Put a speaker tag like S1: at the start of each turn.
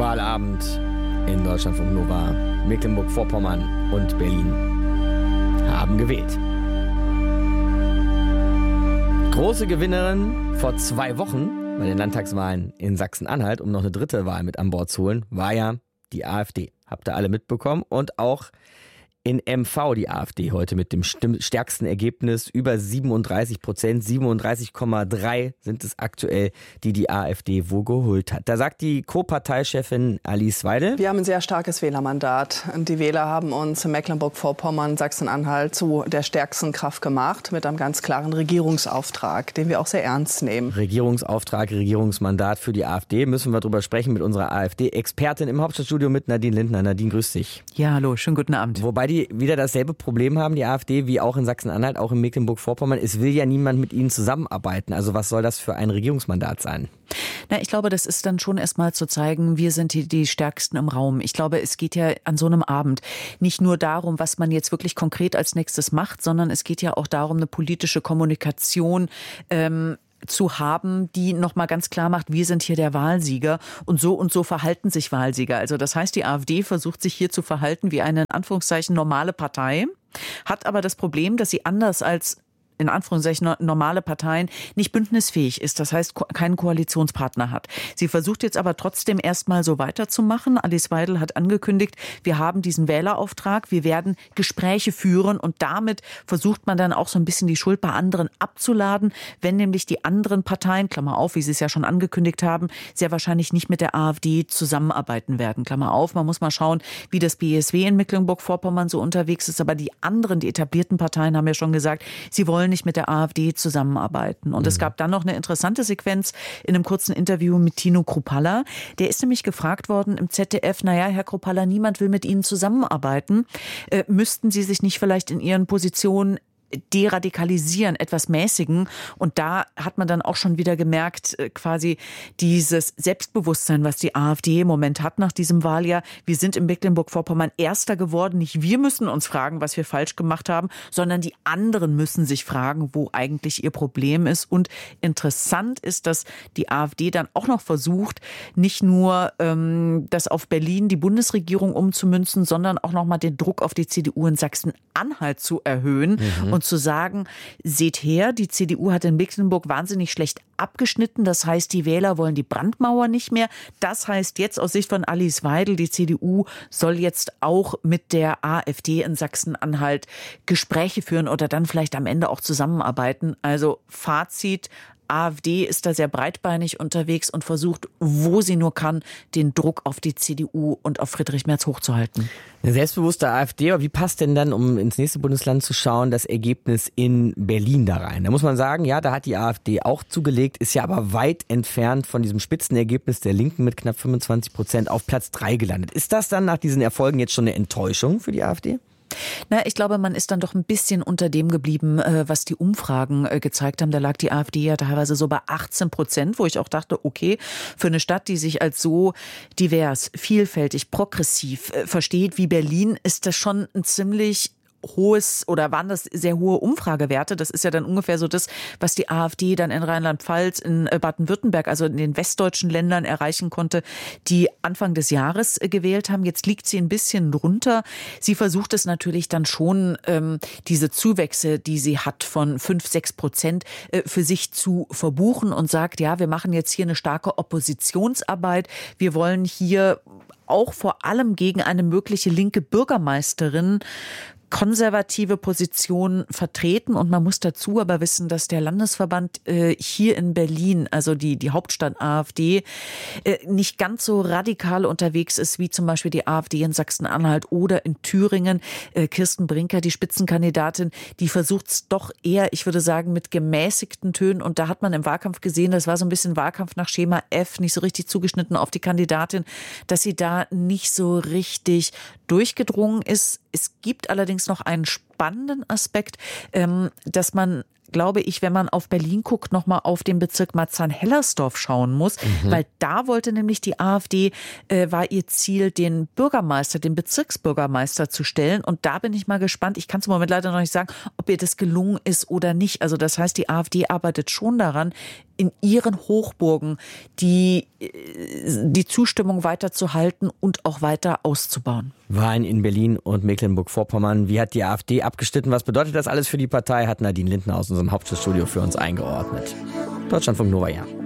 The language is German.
S1: Wahlabend in Deutschlandfunk Nova. Mecklenburg-Vorpommern und Berlin haben gewählt. Große Gewinnerin vor 2 Wochen bei den Landtagswahlen in Sachsen-Anhalt, um noch eine dritte Wahl mit an Bord zu holen, war ja die AfD. Habt ihr alle mitbekommen? Und auch in MV die AfD heute mit dem stärksten Ergebnis, über 37%, 37,3 sind es aktuell, die AfD wo geholt hat. Da sagt die Co-Parteichefin Alice Weidel:
S2: Wir haben ein sehr starkes Wählermandat. Die Wähler haben uns in Mecklenburg-Vorpommern, Sachsen-Anhalt zu der stärksten Kraft gemacht, mit einem ganz klaren Regierungsauftrag, den wir auch sehr ernst nehmen.
S1: Regierungsauftrag, Regierungsmandat für die AfD. Müssen wir drüber sprechen mit unserer AfD-Expertin im Hauptstadtstudio mit Nadine Lindner. Nadine, grüß dich.
S3: Ja, hallo, schönen guten Abend.
S1: Wobei die wieder dasselbe Problem haben, die AfD, wie auch in Sachsen-Anhalt, auch in Mecklenburg-Vorpommern. Es will ja niemand mit ihnen zusammenarbeiten. Also was soll das für ein Regierungsmandat sein?
S3: Na, ich glaube, das ist dann schon erstmal zu zeigen, wir sind die Stärksten im Raum. Ich glaube, es geht ja an so einem Abend nicht nur darum, was man jetzt wirklich konkret als nächstes macht, sondern es geht ja auch darum, eine politische Kommunikation zu haben, die nochmal ganz klar macht, wir sind hier der Wahlsieger und so verhalten sich Wahlsieger. Also das heißt, die AfD versucht sich hier zu verhalten wie eine in Anführungszeichen normale Partei, hat aber das Problem, dass sie anders als in Anführungszeichen normale Parteien nicht bündnisfähig ist, das heißt keinen Koalitionspartner hat. Sie versucht jetzt aber trotzdem erstmal so weiterzumachen. Alice Weidel hat angekündigt, wir haben diesen Wählerauftrag, wir werden Gespräche führen und damit versucht man dann auch so ein bisschen die Schuld bei anderen abzuladen, wenn nämlich die anderen Parteien, Klammer auf, wie sie es ja schon angekündigt haben, sehr wahrscheinlich nicht mit der AfD zusammenarbeiten werden. Klammer auf, man muss mal schauen, wie das BSW in Mecklenburg-Vorpommern so unterwegs ist, aber die anderen, die etablierten Parteien haben ja schon gesagt, sie wollen nicht mit der AfD zusammenarbeiten. Und es gab dann noch eine interessante Sequenz in einem kurzen Interview mit Tino Kruppalla. Der ist nämlich gefragt worden im ZDF, naja, Herr Kruppalla, niemand will mit Ihnen zusammenarbeiten. Müssten Sie sich nicht vielleicht in Ihren Positionen deradikalisieren, etwas mäßigen. Und da hat man dann auch schon wieder gemerkt, quasi dieses Selbstbewusstsein, was die AfD im Moment hat nach diesem Wahljahr. Wir sind in Mecklenburg-Vorpommern Erster geworden. Nicht wir müssen uns fragen, was wir falsch gemacht haben, sondern die anderen müssen sich fragen, wo eigentlich ihr Problem ist. Und interessant ist, dass die AfD dann auch noch versucht, nicht nur das auf Berlin, die Bundesregierung umzumünzen, sondern auch noch mal den Druck auf die CDU in Sachsen-Anhalt zu erhöhen. Und zu sagen, seht her, die CDU hat in Mecklenburg wahnsinnig schlecht abgeschnitten. Das heißt, die Wähler wollen die Brandmauer nicht mehr. Das heißt jetzt aus Sicht von Alice Weidel, die CDU soll jetzt auch mit der AfD in Sachsen-Anhalt Gespräche führen oder dann vielleicht am Ende auch zusammenarbeiten. Also Fazit: AfD ist da sehr breitbeinig unterwegs und versucht, wo sie nur kann, den Druck auf die CDU und auf Friedrich Merz hochzuhalten.
S1: Eine selbstbewusste AfD, aber wie passt denn dann, um ins nächste Bundesland zu schauen, das Ergebnis in Berlin da rein? Da muss man sagen, ja, da hat die AfD auch zugelegt, ist ja aber weit entfernt von diesem Spitzenergebnis der Linken mit knapp 25% auf Platz 3 gelandet. Ist das dann nach diesen Erfolgen jetzt schon eine Enttäuschung für die AfD?
S3: Na, ich glaube, man ist dann doch ein bisschen unter dem geblieben, was die Umfragen gezeigt haben. Da lag die AfD ja teilweise so bei 18%, wo ich auch dachte, okay, für eine Stadt, die sich als so divers, vielfältig, progressiv versteht wie Berlin, ist das schon ein ziemlich hohes oder waren das sehr hohe Umfragewerte. Das ist ja dann ungefähr so das, was die AfD dann in Rheinland-Pfalz, in Baden-Württemberg, also in den westdeutschen Ländern erreichen konnte, die Anfang des Jahres gewählt haben. Jetzt liegt sie ein bisschen drunter. Sie versucht es natürlich dann schon, diese Zuwächse, die sie hat von 5-6%, für sich zu verbuchen und sagt, ja, wir machen jetzt hier eine starke Oppositionsarbeit. Wir wollen hier auch vor allem gegen eine mögliche linke Bürgermeisterin konservative Position vertreten. Und man muss dazu aber wissen, dass der Landesverband hier in Berlin, also die Hauptstadt AfD, nicht ganz so radikal unterwegs ist wie zum Beispiel die AfD in Sachsen-Anhalt oder in Thüringen. Kirsten Brinker, die Spitzenkandidatin, die versucht es doch eher, ich würde sagen, mit gemäßigten Tönen. Und da hat man im Wahlkampf gesehen, das war so ein bisschen Wahlkampf nach Schema F, nicht so richtig zugeschnitten auf die Kandidatin, dass sie da nicht so richtig durchgedrungen ist. Es gibt allerdings noch einen spannenden Aspekt, dass man, glaube ich, wenn man auf Berlin guckt, nochmal auf den Bezirk Marzahn-Hellersdorf schauen muss, weil da wollte nämlich die AfD, war ihr Ziel, den Bürgermeister, den Bezirksbürgermeister zu stellen. Und da bin ich mal gespannt. Ich kann es im Moment leider noch nicht sagen, ob ihr das gelungen ist oder nicht. Also das heißt, die AfD arbeitet schon daran, in ihren Hochburgen die Zustimmung weiterzuhalten und auch weiter auszubauen.
S1: Wahlen in Berlin und Mecklenburg-Vorpommern. Wie hat die AfD abgeschnitten? Was bedeutet das alles für die Partei? Hat Nadine Lindner aus unserem Hauptstadtstudio für uns eingeordnet. Deutschlandfunk Nova, ja.